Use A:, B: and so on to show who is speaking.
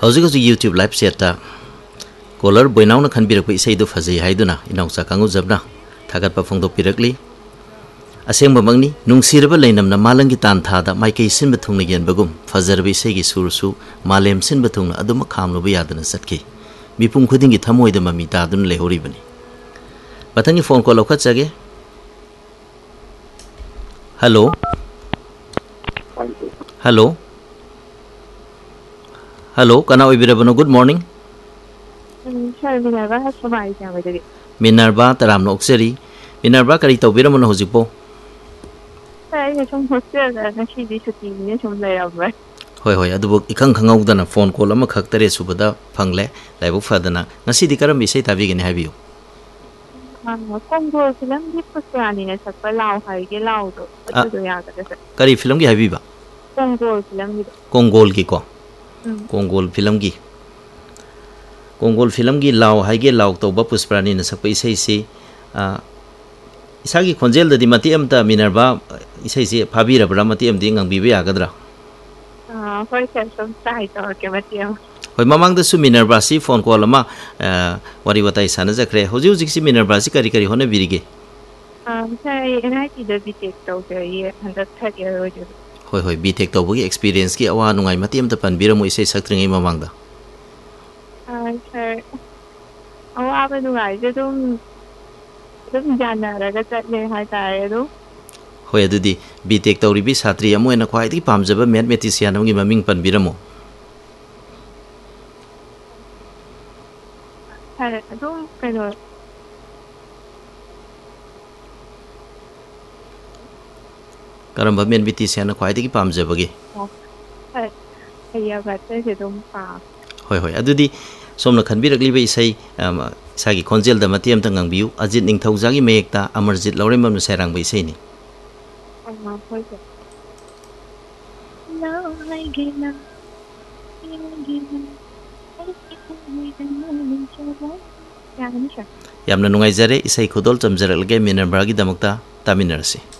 A: ꯍꯧꯖꯤꯛ YouTube live chat caller boinauna khanbirakpa isai do fazai haiduna inaucha kangujabna thagatpa phongdokpirakli asengba mangni nungsiraba leinamna malangi tan thada maikei sinba thungna yenbagum fajarba isai gi sursu malem sinba thungna aduma khamluba yadana satki mipum khudingi thamoida mami tadun lehoribani pathangi phone call lokachage hello hello hello kana oibirabano good morning
B: Sir, Minerva has sumari siya magdagi.
A: Minerva taramno okseri Minerva kari tawbiramo na hojikpo
B: Sir, ay siyang hostel na sidi suti niya siyang layabay.
A: Hoy adubo ikang khangawdana phone call ama khaktare subada phangle laibuk fadana ngasidi karam bisai tabigani habiyo
B: Kongo film di pusrani na sakpa lao haige lao do ado yagada sir.
A: Kari film gi habiba
B: Kongo film di
A: Kongol gi ko Kongol film gi Kongol film gi lao haige lao to ba pusprani na sakpa isai si isagi khonjel da di mati amta Minerva isai si phabira bra mati am di ngangbibe yagadra
B: For some side or kematiyam.
A: Hoy mamang da su Minerva si phone call ama wari watai sana jakre hoji hoji si Minerva si kari kari hone birige
B: Sir, NIT da BTech to ye 130 year old.
A: Hoy BTech to bugi experience ki awa nungai mati am ta panbiramo isai saktringai mamang da
B: Sir, awaba nungai dum janaraga chatle haitare do.
A: Hoy adudi BTech tawribi satri amoena khwaidi pamjaba mathematician amgi maming panbiramo
B: Sir, dum kano
A: karamba mathematician khwaidi pamjabagi
B: ya batte se dum pa.
A: Hoy adudi somna khanbirakliba isai sagi khonjel da matiam ta ngangbiu Ajit Ningthaujagi meyekta Amarjit Lauremam nu serangba isai ni yamna nungaijare isai khudol chamjarakge Minerva gi damakta taminarasi